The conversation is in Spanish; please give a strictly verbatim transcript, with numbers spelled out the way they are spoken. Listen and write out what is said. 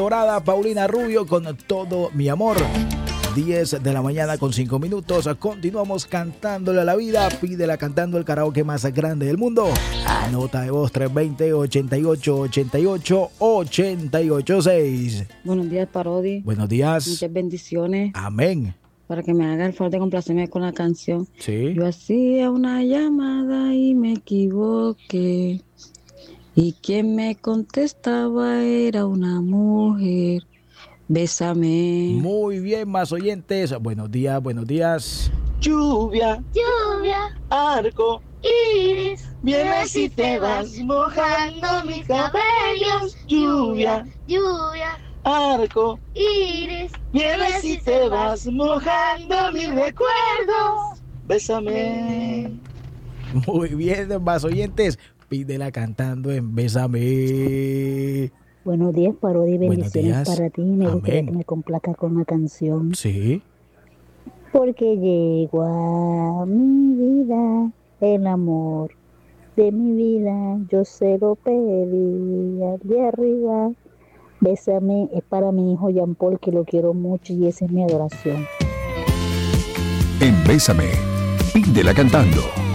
Dorada, Paulina Rubio con Todo Mi Amor. diez de la mañana con cinco minutos. Continuamos cantándole a la vida. Pídela cantando el karaoke más grande del mundo. Nota de voz tres dos cero, ochenta y ocho, ochenta y ocho, ochenta y ocho seis. Buenos días, Parodi. Buenos días. Muchas bendiciones. Amén. Para que me haga el favor de complacerme con la canción. Sí. Yo hacía una llamada y me equivoqué. Y quien me contestaba era una mujer. Bésame. Muy bien, más oyentes. Buenos días, buenos días. Lluvia, lluvia, arco, iris, vienes y te vas mojando mis cabellos. Lluvia, lluvia, arco, iris, vienes y te vas mojando mis recuerdos. Bésame. Muy bien, más oyentes. Pídela cantando en Bésame. Buenos días, Parodi, bendiciones para ti. Me Amén. gustaría que me complazca con una canción. Sí. Porque llegó a mi vida el amor de mi vida. Yo se lo pedí al de arriba. Bésame, es para mi hijo Jean Paul, que lo quiero mucho y esa es mi adoración. En Bésame, pídela cantando.